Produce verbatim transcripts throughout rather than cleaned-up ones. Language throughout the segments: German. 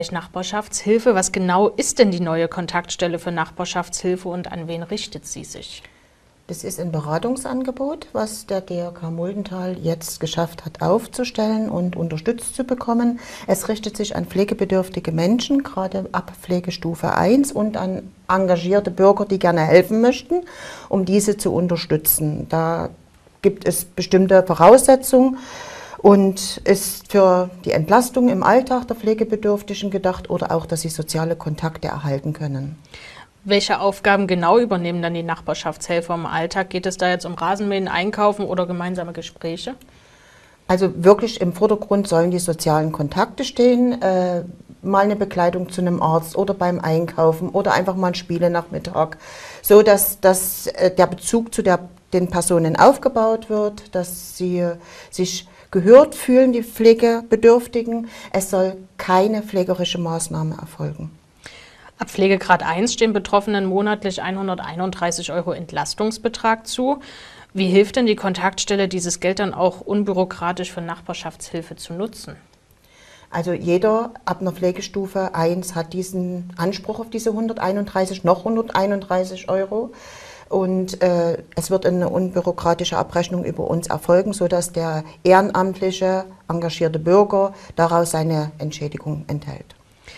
Nachbarschaftshilfe. Was genau ist denn die neue Kontaktstelle für Nachbarschaftshilfe und an wen richtet sie sich? Das ist ein Beratungsangebot, was der D R K Muldental jetzt geschafft hat aufzustellen und unterstützt zu bekommen. Es richtet sich an pflegebedürftige Menschen, gerade ab Pflegestufe eins, und an engagierte Bürger, die gerne helfen möchten, um diese zu unterstützen. Da gibt es bestimmte Voraussetzungen und ist für die Entlastung im Alltag der Pflegebedürftigen gedacht oder auch, dass sie soziale Kontakte erhalten können. Welche Aufgaben genau übernehmen dann die Nachbarschaftshelfer im Alltag? Geht es da jetzt um Rasenmähen, Einkaufen oder gemeinsame Gespräche? Also wirklich im Vordergrund sollen die sozialen Kontakte stehen, äh, mal eine Begleitung zu einem Arzt oder beim Einkaufen oder einfach mal ein Spielenachmittag, so dass, dass äh, der Bezug zu der, den Personen aufgebaut wird, dass sie sich gehört fühlen, die Pflegebedürftigen. Es soll keine pflegerische Maßnahme erfolgen. Ab Pflegegrad eins stehen Betroffenen monatlich hunderteinunddreißig Euro Entlastungsbetrag zu. Wie hilft denn die Kontaktstelle, dieses Geld dann auch unbürokratisch für Nachbarschaftshilfe zu nutzen? Also jeder ab einer Pflegestufe eins hat diesen Anspruch auf diese hunderteinunddreißig, noch hunderteinunddreißig Euro. Und äh, es wird eine unbürokratische Abrechnung über uns erfolgen, sodass der ehrenamtliche, engagierte Bürger daraus seine Entschädigung enthält.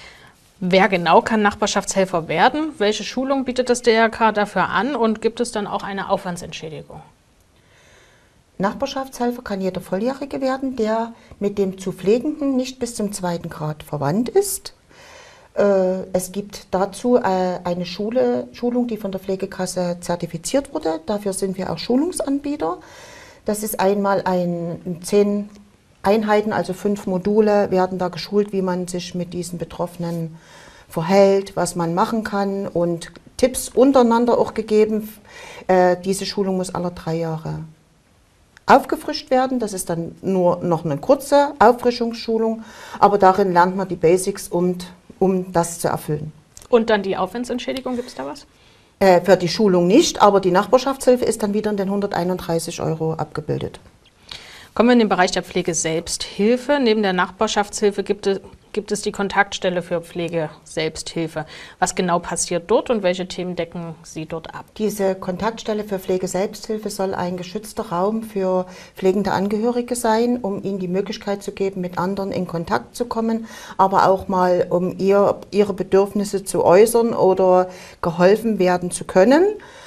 Wer genau kann Nachbarschaftshelfer werden? Welche Schulung bietet das D R K dafür an und gibt es dann auch eine Aufwandsentschädigung? Nachbarschaftshelfer kann jeder Volljährige werden, der mit dem zu Pflegenden nicht bis zum zweiten Grad verwandt ist. Äh, es gibt dazu äh, eine Schule, Schulung, die von der Pflegekasse zertifiziert wurde. Dafür sind wir auch Schulungsanbieter. Das ist einmal ein zehn Einheiten, also fünf Module, werden da geschult, wie man sich mit diesen Betroffenen verhält, was man machen kann und Tipps untereinander auch gegeben. Äh, diese Schulung muss alle drei Jahre aufgefrischt werden. Das ist dann nur noch eine kurze Auffrischungsschulung, aber darin lernt man die Basics, um, um das zu erfüllen. Und dann die Aufwandsentschädigung, gibt es da was? Äh, für die Schulung nicht, aber die Nachbarschaftshilfe ist dann wieder in den hunderteinunddreißig Euro abgebildet. Kommen wir in den Bereich der Pflege-Selbsthilfe. Neben der Nachbarschaftshilfe gibt es, gibt es die Kontaktstelle für Pflege-Selbsthilfe. Was genau passiert dort und welche Themen decken Sie dort ab? Diese Kontaktstelle für Pflege-Selbsthilfe soll ein geschützter Raum für pflegende Angehörige sein, um ihnen die Möglichkeit zu geben, mit anderen in Kontakt zu kommen, aber auch mal, um ihr, ihre Bedürfnisse zu äußern oder geholfen werden zu können.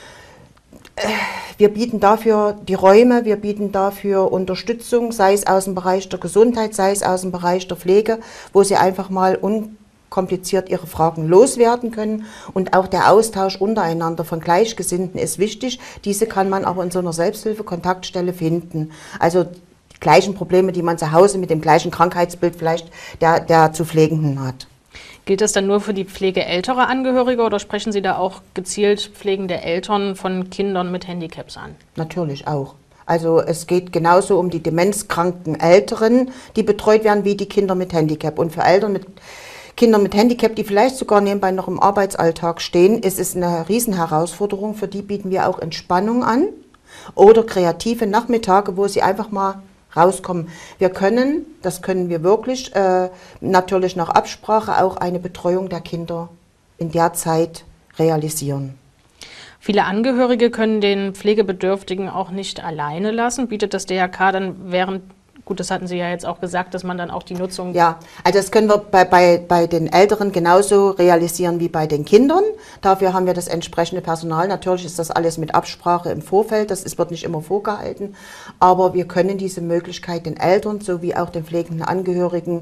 Wir bieten dafür die Räume, wir bieten dafür Unterstützung, sei es aus dem Bereich der Gesundheit, sei es aus dem Bereich der Pflege, wo sie einfach mal unkompliziert ihre Fragen loswerden können. Und auch der Austausch untereinander von Gleichgesinnten ist wichtig. Diese kann man aber in so einer Selbsthilfe-Kontaktstelle finden. Also die gleichen Probleme, die man zu Hause mit dem gleichen Krankheitsbild vielleicht der, der zu Pflegenden hat. Gilt das dann nur für die Pflege älterer Angehörige oder sprechen Sie da auch gezielt pflegende Eltern von Kindern mit Handicaps an? Natürlich auch. Also es geht genauso um die demenzkranken Älteren, die betreut werden, wie die Kinder mit Handicap. Und für Eltern mit Kindern mit Handicap, die vielleicht sogar nebenbei noch im Arbeitsalltag stehen, ist es eine Riesenherausforderung. Für die bieten wir auch Entspannung an oder kreative Nachmittage, wo sie einfach mal rauskommen. Wir können, das können wir wirklich, äh, natürlich nach Absprache auch eine Betreuung der Kinder in der Zeit realisieren. Viele Angehörige können den Pflegebedürftigen auch nicht alleine lassen. Bietet das D R K dann während, gut, das hatten Sie ja jetzt auch gesagt, dass man dann auch die Nutzung... Ja, also das können wir bei, bei, bei den Älteren genauso realisieren wie bei den Kindern. Dafür haben wir das entsprechende Personal. Natürlich ist das alles mit Absprache im Vorfeld, das ist, wird nicht immer vorgehalten. Aber wir können diese Möglichkeit den Eltern sowie auch den pflegenden Angehörigen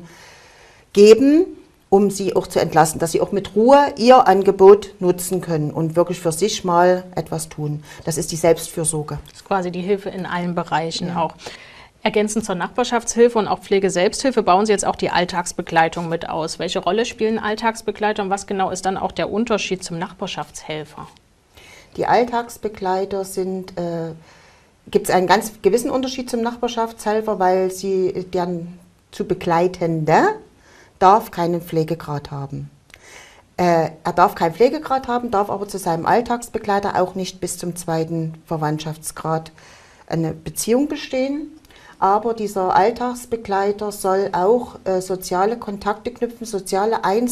geben, um sie auch zu entlasten, dass sie auch mit Ruhe ihr Angebot nutzen können und wirklich für sich mal etwas tun. Das ist die Selbstfürsorge. Das ist quasi die Hilfe in allen Bereichen Ja. auch. Ergänzend zur Nachbarschaftshilfe und auch Pflege-Selbsthilfe bauen Sie jetzt auch die Alltagsbegleitung mit aus. Welche Rolle spielen Alltagsbegleiter und was genau ist dann auch der Unterschied zum Nachbarschaftshelfer? Die Alltagsbegleiter sind, äh, gibt es einen ganz gewissen Unterschied zum Nachbarschaftshelfer, weil sie deren zu Begleitende darf keinen Pflegegrad haben. Äh, er darf keinen Pflegegrad haben, darf aber zu seinem Alltagsbegleiter auch nicht bis zum zweiten Verwandtschaftsgrad eine Beziehung bestehen. Aber dieser Alltagsbegleiter soll auch äh, soziale Kontakte knüpfen, soziale Einsätze